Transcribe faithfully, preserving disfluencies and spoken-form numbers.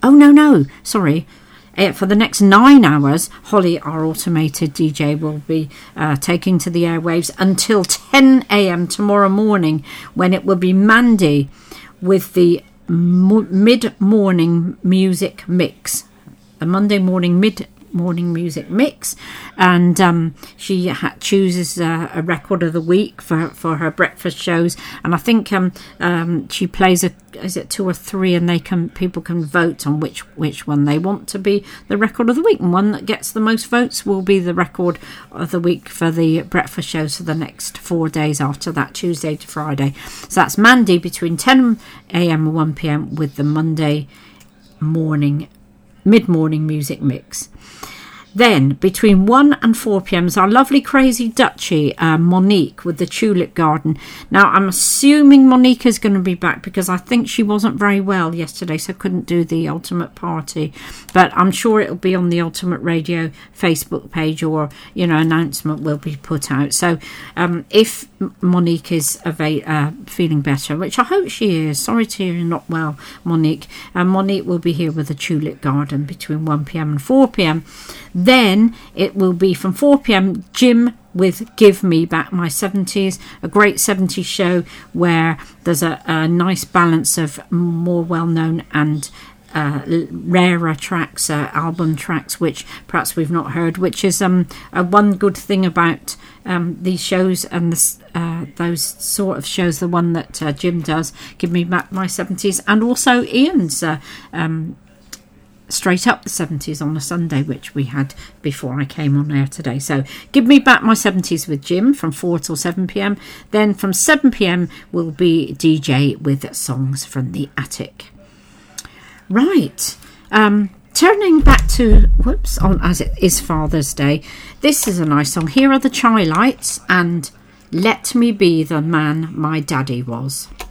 Oh, no, no, sorry. Uh, for the next nine hours, Holly, our automated D J, will be uh, taking to the airwaves until ten a.m. tomorrow morning, when it will be Mandy with the mo- mid-morning music mix. A Monday morning mid morning music mix, and um, she ha- chooses uh, a record of the week for for her breakfast shows, and I think um, um, she plays a is it two or three, and they can people can vote on which which one they want to be the record of the week, and one that gets the most votes will be the record of the week for the breakfast shows for the next four days after that, Tuesday to Friday. So that's Mandy between ten a.m. and one p.m. with the Monday morning mid-morning music mix. Then between one and four p.m. is our lovely crazy Dutchie, uh, Monique, with the Tulip Garden. Now I'm assuming Monique is going to be back, because I think she wasn't very well yesterday, so couldn't do the Ultimate Party, but I'm sure it'll be on the Ultimate Radio Facebook page, or you know, announcement will be put out. So um, if Monique is ava- uh, feeling better, which I hope she is, sorry to hear you're not well, Monique, uh, Monique will be here with the Tulip Garden between one p.m. and four p.m. Then it will be from four p.m. Jim with Give Me Back My seventies, a great seventies show where there's a, a nice balance of more well-known and uh, rarer tracks, uh, album tracks, which perhaps we've not heard, which is um uh, one good thing about um, these shows and this, uh, those sort of shows, the one that uh, Jim does, Give Me Back My seventies, and also Ian's uh, um Straight Up the seventies on a Sunday, which we had before I came on air today. So Give Me Back My seventies with Jim from four till seven p.m. Then from seven p.m. will be D J with Songs from the Attic. Right. Um, turning back to, whoops, on as it is Father's Day. This is a nice song. Here are the Chi-Lites and Let Me Be the Man My Daddy Was.